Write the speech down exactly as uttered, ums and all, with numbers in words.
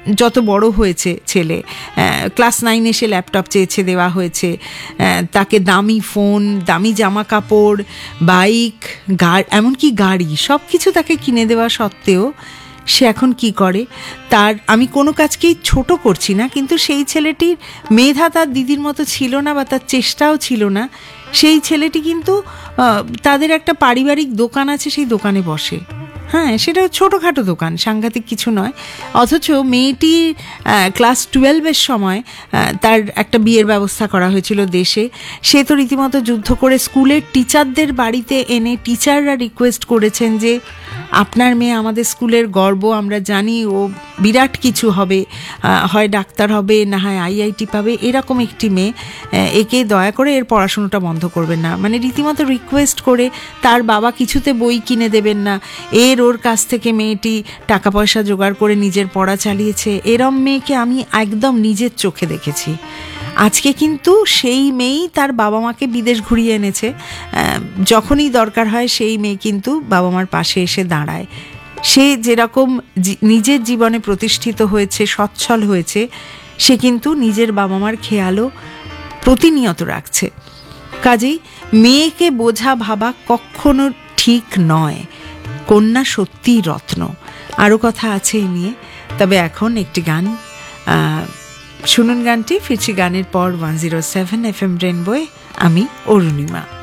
যত বড় হয়েছে ছেলে, ক্লাস নাইনে এসে ল্যাপটপ চেয়েছে, দেওয়া হয়েছে, তাকে দামি ফোন, দামি জামা কাপড়, বাইক, গাড়ি, এমনকি গাড়ি, সব কিছু তাকে কিনে দেওয়া সত্ত্বেও সে এখন কি করে? তার, আমি কোনো কাজকেই ছোট করছি না, কিন্তু সেই ছেলেটির মেধা তার দিদির মতো ছিল না বা তার চেষ্টাও ছিল না। সেই ছেলেটি কিন্তু তাদের একটা পারিবারিক দোকান আছে, সেই দোকানে বসে। হ্যাঁ, সেটা ছোটোখাটো দোকান, সাংঘাতিক কিছু নয়। অথচ মেয়েটি ক্লাস টুয়েলভের সময় তার একটা বিয়ের ব্যবস্থা করা হয়েছিল দেশে। সে তো রীতিমতো যুদ্ধ করে স্কুলের টিচারদের বাড়িতে এনে টিচাররা রিকোয়েস্ট করেছেন যে আপনার মেয়ে আমাদের স্কুলের গর্ব, আমরা জানি ও বিরাট কিছু হবে, হয় ডাক্তার হবে, না হয় আইআইটি পাবে, এরকম একটি মেয়ে, একে দয়া করে এর পড়াশোনাটা বন্ধ করবেন না। মানে রীতিমতো রিকোয়েস্ট করে, তার বাবা কিছুতে বই কিনে দেবেন না, এর ওর কাছ থেকে মেয়েটি টাকা পয়সা জোগাড় করে নিজের পড়া চালিয়েছে। এরম মেয়েকে আমি একদম নিজের চোখে দেখেছি। আজকে কিন্তু সেই মেয়েই তার বাবা মাকে বিদেশ ঘুরিয়ে এনেছে। যখনই দরকার হয় সেই মেয়ে কিন্তু বাবা মার পাশে এসে দাঁড়ায়। সে যেরকম নিজের জীবনে প্রতিষ্ঠিত হয়েছে, সচ্ছল হয়েছে, সে কিন্তু নিজের বাবা মার খেয়ালও প্রতিনিয়ত রাখছে। কাজেই মেয়েকে বোঝা ভাবা কখনো ঠিক নয়। কন্যা সত্যিই রত্ন। আরও কথা আছে এই নিয়ে, তবে এখন একটি গান শুনুন। গানটি ফিরছি গানের পর one zero seven F M রেনবোয়। আমি অরুণিমা।